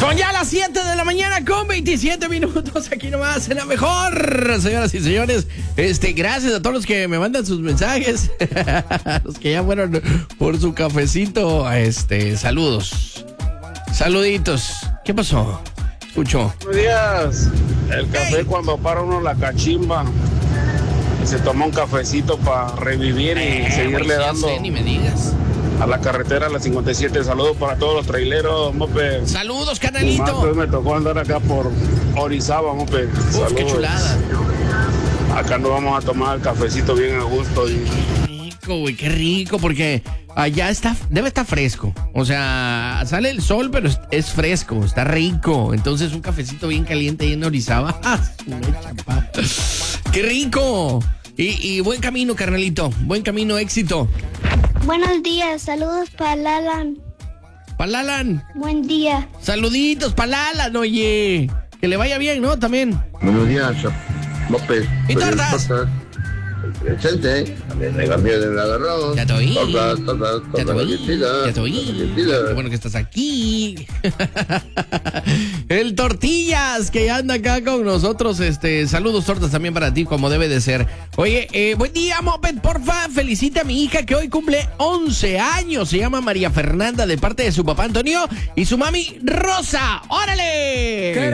Son ya las 7 de la mañana con 27 minutos. Aquí nomás en la mejor, señoras y señores. Gracias a todos los que me mandan sus mensajes. Los que ya fueron por su cafecito. Saludos. Saluditos. ¿Qué pasó? Escucho. Buenos días. El café cuando para uno la cachimba y se toma un cafecito para revivir y seguirle dando. Ni me digas. A la carretera, a la 57. Saludos para todos los traileros, mope. Saludos, canalito. Pues me tocó andar acá por Orizaba, mope. Saludos. Qué chulada. Acá nos vamos a tomar el cafecito bien a gusto. Qué rico, güey, qué rico, porque allá debe estar fresco. O sea, sale el sol, pero es fresco, está rico. Entonces un cafecito bien caliente ahí en Orizaba. ¡Qué rico! Y buen camino, carnalito. Buen camino, éxito. Buenos días, saludos para Lalan. ¿Para Lalan? Buen día. Saluditos para Lalan, oye. Que le vaya bien, ¿no? También. Buenos días, López. ¿Y tortas? Presente, me cambié de agarrado. Ya te oí. Tortas, Ya te oí. argentinas. Qué bueno que estás aquí. El Tortillas, que ya anda acá con nosotros. Saludos, tortas, también para ti, como debe de ser. Oye, buen día, Moped, porfa. Felicita a mi hija que hoy cumple 11 años. Se llama María Fernanda, de parte de su papá Antonio y su mami Rosa. ¡Órale!